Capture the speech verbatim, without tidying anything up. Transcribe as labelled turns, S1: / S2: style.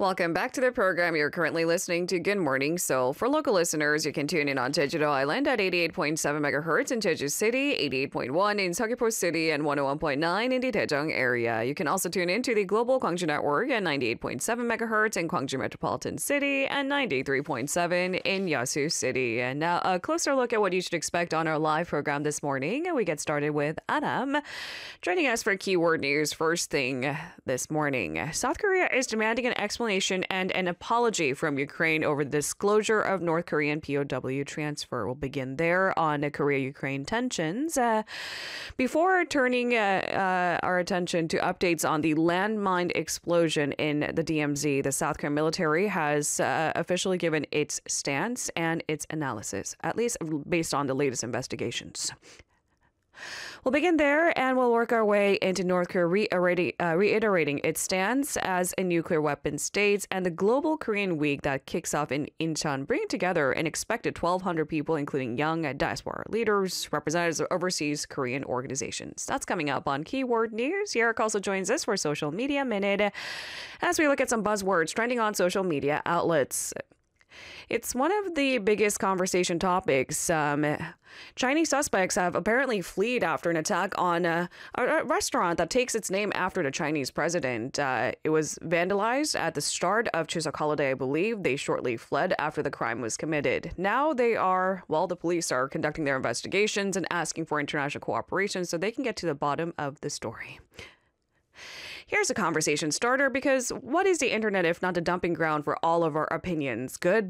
S1: Welcome back to the program. You're currently listening to Good Morning Seoul. For local listeners, you can tune in on Jeju-do Island at eighty-eight point seven megahertz in Jeju City, eighty-eight point one in Seogwipo City, and one oh one point nine in the Daejeong area. You can also tune in to the Global Gwangju Network at ninety-eight point seven megahertz in Gwangju Metropolitan City and ninety-three point seven in Yeosu City. And now a closer look at what you should expect on our live program this morning. And we get started with Adam joining us for keyword news first thing this morning. South Korea is demanding an explanation and an apology from Ukraine over the disclosure of North Korean P O W transfer. We'll begin there on Korea-Ukraine tensions. Uh, before turning uh, uh, our attention to updates on the landmine explosion in the D M Z, the South Korean military has uh, officially given its stance and its analysis, at least based on the latest investigations. We'll begin there and we'll work our way into North Korea reiterating, uh, reiterating its stance as a nuclear weapon state and the Global Korean Week that kicks off in Incheon, bringing together an expected twelve hundred people, including young diaspora leaders, representatives of overseas Korean organizations. That's coming up on Keyword News. Yerrick also joins us for Social Media Minute as we look at some buzzwords trending on social media outlets. It's one of the biggest conversation topics. Um, Chinese suspects have apparently fled after an attack on a, a restaurant that takes its name after the Chinese president. Uh, it was vandalized at the start of Chuseok holiday, I believe. They shortly fled after the crime was committed. Now they are, well, the police are conducting their investigations and asking for international cooperation so they can get to the bottom of the story. Here's a conversation starter because what is the internet if not a dumping ground for all of our opinions, good,